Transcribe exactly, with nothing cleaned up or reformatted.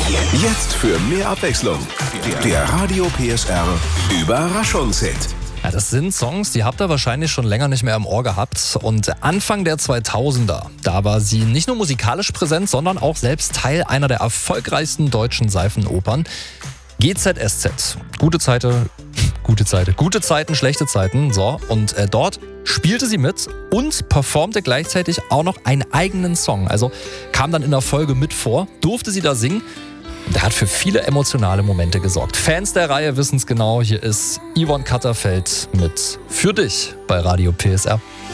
Jetzt für mehr Abwechslung. Der Radio P S R Überraschungshit. Ja, das sind Songs, die habt ihr wahrscheinlich schon länger nicht mehr im Ohr gehabt. Und Anfang der zweitausender, da war sie nicht nur musikalisch präsent, sondern auch selbst Teil einer der erfolgreichsten deutschen Seifenopern. G Z S Z. Gute Zeiten, gute Zeiten, gute Zeiten, schlechte Zeiten. So, und äh, dort spielte sie mit und performte gleichzeitig auch noch einen eigenen Song. Also kam dann in der Folge mit vor, durfte sie da singen. Der hat für viele emotionale Momente gesorgt. Fans der Reihe wissen es genau. Hier ist Yvonne Katterfeld mit Für dich bei Radio P S R.